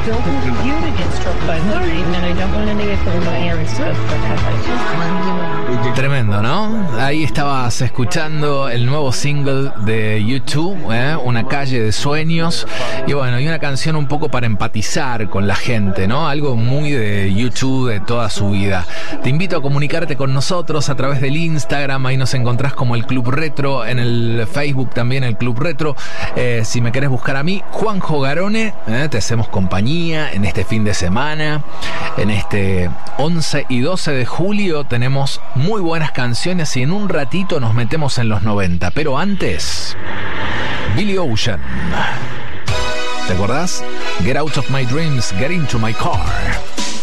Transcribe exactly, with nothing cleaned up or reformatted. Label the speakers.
Speaker 1: don't want you to get struck by lightning, and I don't want any of my parents to get struck by lightning.
Speaker 2: Tremendo, ¿no? Ahí estabas escuchando el nuevo single de YouTube, ¿eh? Una calle de sueños. Y bueno, y una canción un poco para empatizar con la gente, ¿no? Algo muy de YouTube de toda su vida. Te invito a comunicarte con nosotros a través del Instagram. Ahí nos encontrás como el Club Retro. En el Facebook también el Club Retro. Eh, si me querés buscar a mí, Juanjo Garone, ¿eh? Te hacemos compañía en este fin de semana. En este once y doce de julio tenemos muy buenas canciones y en un ratito nos metemos en los noventa. Pero antes, Billy Ocean. ¿Te acordás? Get out of my dreams, get into my car.